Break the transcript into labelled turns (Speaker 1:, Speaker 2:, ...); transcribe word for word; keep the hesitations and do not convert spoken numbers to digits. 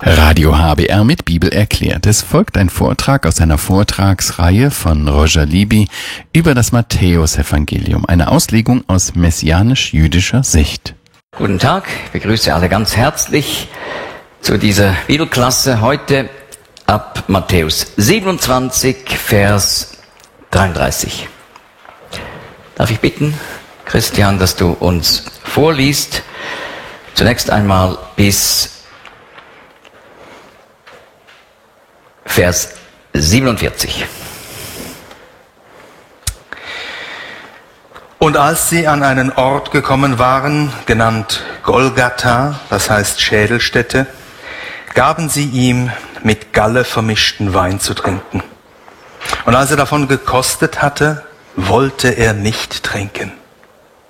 Speaker 1: Radio H B R mit Bibel erklärt. Es folgt ein Vortrag aus einer Vortragsreihe von Roger Libby über das Matthäusevangelium, eine Auslegung aus messianisch-jüdischer Sicht.
Speaker 2: Guten Tag, ich begrüße alle ganz herzlich zu dieser Bibelklasse heute ab Matthäus siebenundzwanzig, Vers dreiunddreißig. Darf ich bitten, Christian, dass du uns vorliest, zunächst einmal bis Vers siebenundvierzig.
Speaker 3: Und als sie an einen Ort gekommen waren, genannt Golgatha, das heißt Schädelstätte, gaben sie ihm mit Galle vermischten Wein zu trinken. Und als er davon gekostet hatte, wollte er nicht trinken.